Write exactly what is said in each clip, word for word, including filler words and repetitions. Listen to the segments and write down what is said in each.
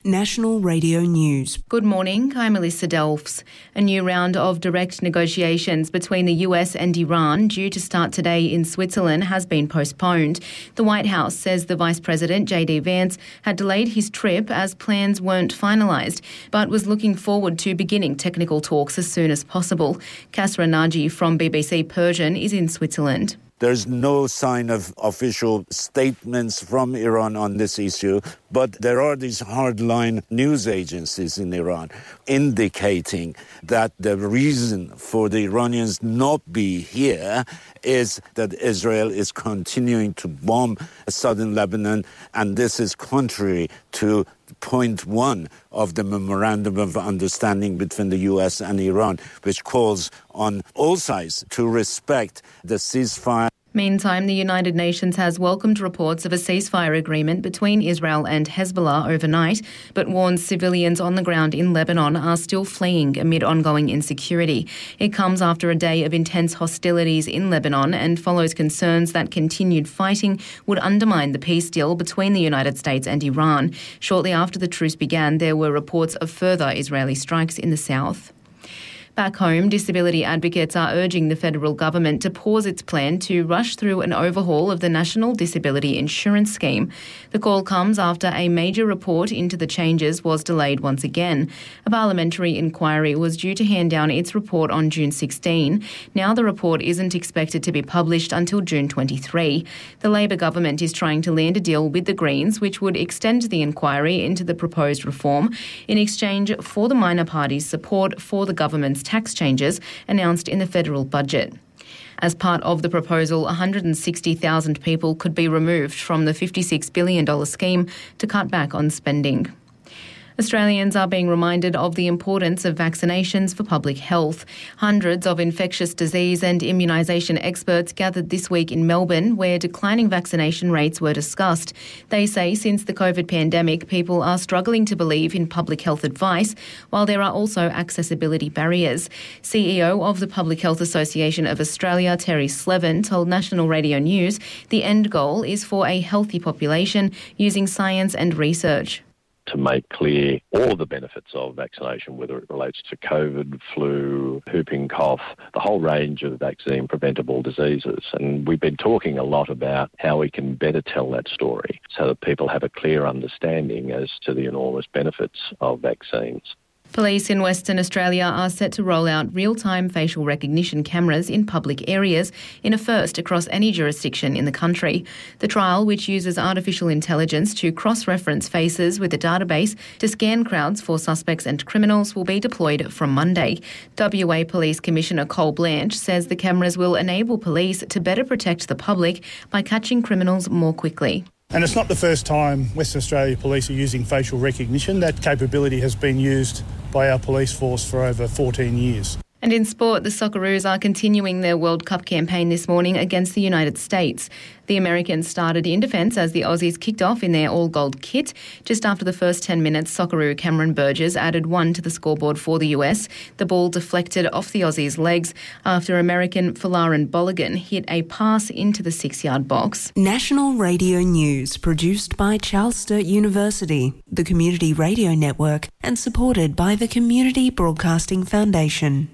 National Radio News. Good morning, I'm Melissa Delfs. A new round of direct negotiations between the U S and Iran, due to start today in Switzerland, has been postponed. The White House says the Vice President, J D Vance, had delayed his trip as plans weren't finalised, but was looking forward to beginning technical talks as soon as possible. Kasra Naji from B B C Persian is in Switzerland. There's no sign of official statements from Iran on this issue, but there are these hardline news agencies in Iran indicating that the reason for the Iranians not be here is that Israel is continuing to bomb southern Lebanon, and this is contrary to point one of the Memorandum of Understanding between the U S and Iran, which calls on all sides to respect the ceasefire. Meantime, the United Nations has welcomed reports of a ceasefire agreement between Israel and Hezbollah overnight, but warns civilians on the ground in Lebanon are still fleeing amid ongoing insecurity. It comes after a day of intense hostilities in Lebanon and follows concerns that continued fighting would undermine the peace deal between the United States and Iran. Shortly after the truce began, there were reports of further Israeli strikes in the south. Back home, disability advocates are urging the federal government to pause its plan to rush through an overhaul of the National Disability Insurance Scheme. The call comes after a major report into the changes was delayed once again. A parliamentary inquiry was due to hand down its report on June sixteenth. Now the report isn't expected to be published until June twenty-third. The Labor government is trying to land a deal with the Greens, which would extend the inquiry into the proposed reform in exchange for the minor party's support for the government's tax changes announced in the federal budget. As part of the proposal, one hundred sixty thousand people could be removed from the fifty-six billion dollars scheme to cut back on spending. Australians are being reminded of the importance of vaccinations for public health. Hundreds of infectious disease and immunisation experts gathered this week in Melbourne, where declining vaccination rates were discussed. They say since the COVID pandemic, people are struggling to believe in public health advice, while there are also accessibility barriers. C E O of the Public Health Association of Australia, Terry Slevin, told National Radio News the end goal is for a healthy population using science and research. To make clear all the benefits of vaccination, whether it relates to COVID, flu, whooping cough, the whole range of vaccine-preventable diseases. And we've been talking a lot about how we can better tell that story so that people have a clear understanding as to the enormous benefits of vaccines. Police in Western Australia are set to roll out real-time facial recognition cameras in public areas in a first across any jurisdiction in the country. The trial, which uses artificial intelligence to cross-reference faces with a database to scan crowds for suspects and criminals, will be deployed from Monday. W A Police Commissioner Cole Blanche says the cameras will enable police to better protect the public by catching criminals more quickly. And it's not the first time Western Australia Police are using facial recognition. That capability has been used by our police force for over fourteen years. And in sport, the Socceroos are continuing their World Cup campaign this morning against the United States. The Americans started in defence as the Aussies kicked off in their all-gold kit. Just after the first ten minutes, Socceroo Cameron Burgess added one to the scoreboard for the U S. The ball deflected off the Aussies' legs after American Folarin Balogun hit a pass into the six-yard box. National Radio News, produced by Charles Sturt University, the Community Radio Network, and supported by the Community Broadcasting Foundation.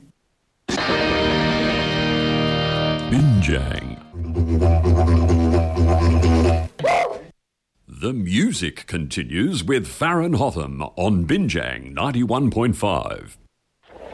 Binjang. The music continues with Farron Hotham on Binjang ninety-one point five.